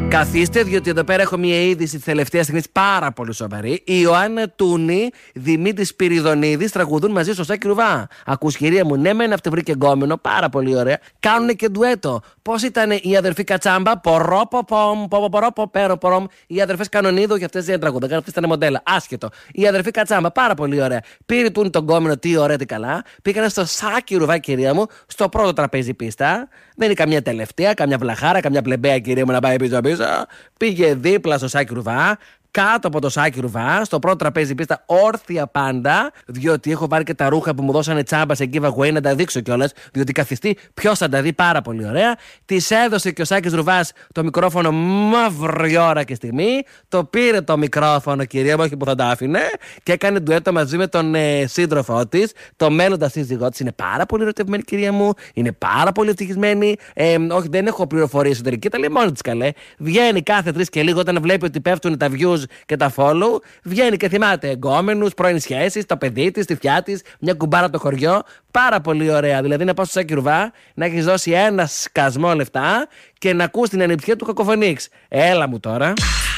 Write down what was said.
Καθίστε, διότι εδώ πέρα έχω μια είδηση τη τελευταία στιγμή πάρα πολύ σοβαρή. Η Ιωάννα Τούνη, Δημήτρη Σπυριδονίδη τραγουδούν μαζί στο Σάκη Ρουβά. Ακούς, κυρία μου, ναι, μεν αυτή βρήκε εγκόμενο, πάρα πολύ ωραία. Κάνουνε και ντουέτο. Πώς ήταν οι αδερφοί Κατσάμπα, πορόποπομ, οι αδερφές Κανονίδου, και αυτές δεν τραγουδούν. Αυτές ήταν μοντέλα. Άσχετο. Οι αδερφοί Κατσάμπα, πάρα πολύ ωραία. Πήρε τον γκόμενο, τι ωραία, τι καλά. Πήγανε στο Σάκη Ρουβά, κυρία μου, στο πρώτο τραπέζι πίστα. Δεν είναι καμιά τελευταία, καμιά βλαχάρα, καμιά πλεμπαία, κυρία μου, να πάει πίσω-πίσω. Πήγε δίπλα στο Σάκη Ρουβά, κάτω από το Σάκη Ρουβά, στο πρώτο τραπέζι πίστα, όρθια πάντα, διότι έχω βάλει και τα ρούχα που μου δώσανε τσάμπα σε giveaway να τα δείξω κιόλας, διότι καθιστεί ποιος θα τα δει πάρα πολύ ωραία. Της έδωσε και ο Σάκης Ρουβάς το μικρόφωνο μαύρη ώρα και στιγμή. Το πήρε το μικρόφωνο, κυρία μου, όχι που θα τα άφηνε, και έκανε ντουέτο μαζί με τον σύντροφό της, το μέλλοντα σύζυγό της. Είναι πάρα πολύ ερωτευμένη, κυρία μου, είναι πάρα πολύ ευτυχισμένη. Όχι, δεν έχω πληροφορία εσωτερική, τα λέει μόνη της, καλέ. Βγαίνει κάθε 3 και λίγο όταν βλέπει ότι πέφτουν τα views και τα follow, βγαίνει και θυμάται εγκόμενους, πρώην σχέσεις, το παιδί της, τη θιά της, μια κουμπάρα από το χωριό. Πάρα πολύ ωραία. Δηλαδή να πας στο Σάκη Ρουβά, να έχεις δώσει ένα σκασμό λεφτά και να ακούς την ανιψιά του Κακοφωνίξ. Έλα μου τώρα.